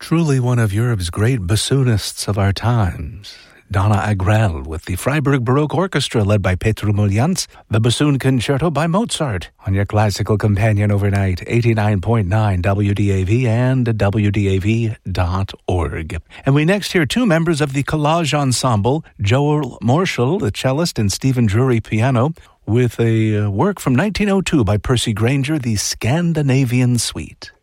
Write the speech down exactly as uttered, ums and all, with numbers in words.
Truly one of Europe's great bassoonists of our times, Donna Agrell with the Freiburg Baroque Orchestra led by Petru Muljans, the Bassoon Concerto by Mozart on your classical companion overnight, eighty-nine point nine W D A V and W D A V dot org. And we next hear two members of the Collage Ensemble, Joel Morschel, the cellist, and Stephen Drury, piano, with a work from nineteen oh two by Percy Grainger, the Scandinavian Suite.